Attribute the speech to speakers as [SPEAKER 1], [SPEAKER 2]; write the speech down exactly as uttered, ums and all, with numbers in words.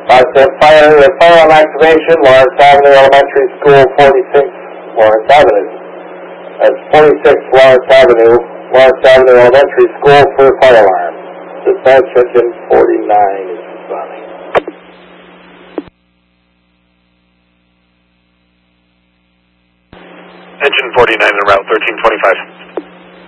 [SPEAKER 1] Uh, the fire, the fire alarm activation, Lawrence Avenue Elementary School, forty-six Lawrence Avenue. That's forty-six Lawrence Avenue, Lawrence Avenue Elementary School for fire alarm. Dispatch engine forty-nine is responding.
[SPEAKER 2] Engine forty-nine en route, thirteen twenty-five.